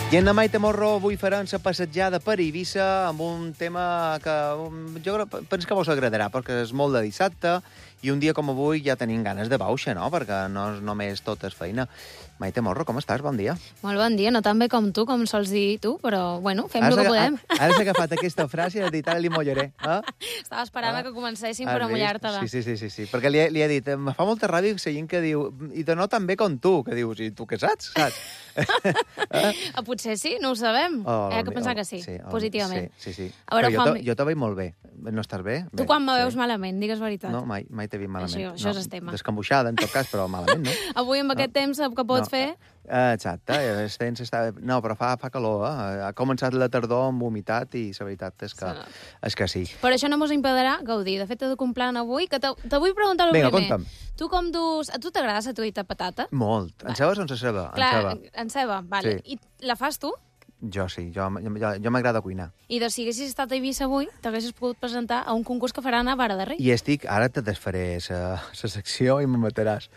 I en la Maite Morro avui farem la passejada per Eivissa amb un tema que jo penso que vos agradarà, perquè és molt de dissabte i un dia com avui ja tenim ganes de bauxa, no? Perquè no és només tot és feina. Maite Morro, com estàs? Bon dia. Molt bon dia, no tan bé com tu, com sols dir tu, però, bueno, fem el que podem. Ara has agafat aquesta frase i has dit, ara li mollaré. Estava esperant que comencéssim per a mullar-te-la. Sí, perquè li he dit, em fa molta ràbia que gent que diu, i de no tan bé com tu, que dius, i tu què saps? Potser sí, no ho sabem. He de pensar que sí, positivament. Sí. A veure, però jo te veig molt bé. No estàs bé? Tu quan me veus malament, digues veritat. No, mai t'he vist malament. Això és el tema. Descambuixada, en tot cas, però malament, no? Avui, amb aquest temps que pots fer... Exacte, el temps està... No, però fa calor, Ha començat la tardor amb humitat i la veritat és que sí. Però això no mos impedirà gaudir. De fet, t'he de complir avui, que te vull preguntar el primer. Vinga, conta'm. Tu com dus... A tu t'agrada la truita patata? Molt. En ceba o sense ceba? Clar, en ceba, vale. I la fas tu? Jo sí, jo m'agrada cuinar. I si haguessis estat a Eivissa avui, t'haguessis pogut presentar a un concurs que faran a Vara de Rei. I ara te desfaré la secció i me mataràs.